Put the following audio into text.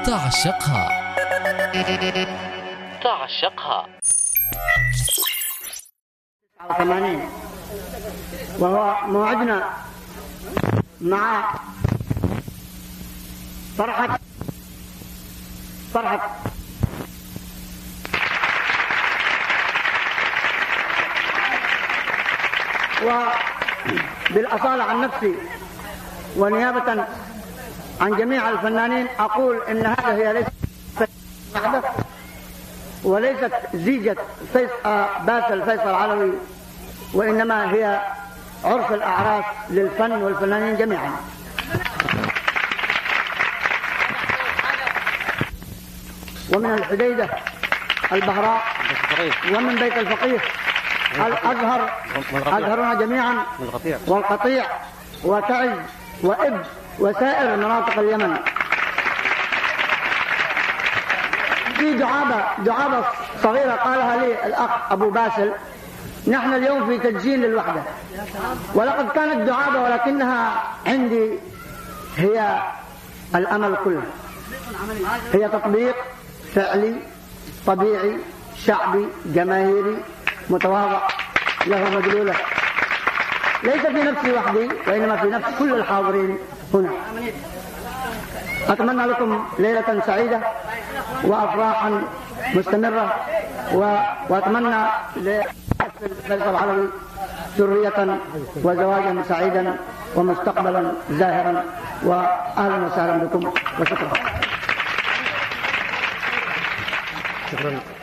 تعشقها. تعشقها. 89 وهو موعدنا مع فرحة وبالأصالة عن نفسي ونيابة عن جميع الفنانين أقول إن هذا هي ليست حدث وليست زيجة باسل فيصل علوي، وإنما هي عرف الأعراس للفن والفنانين جميعا. ومن الحديدة البهراء ومن بيت الفقيه أزهرنا جميعا والقطيع وتعز وإب وسائر مناطق اليمن. في دعابة صغيرة قالها لي الأخ أبو باسل: نحن اليوم في تدجين للوحدة، ولقد كانت دعابة ولكنها عندي هي الأمل كله، هي تطبيق فعلي طبيعي شعبي جماهيري متواضع له مدلولة، ليس في نفسي وحدي وإنما في نفس كل الحاضرين هنا. أتمنى لكم ليلة سعيدة وأفراحا مستمرة، وأتمنى لفيصل علوي ذرية وزواجا سعيدا ومستقبلا زاهرا، وأهلا وسهلا بكم وشكرا.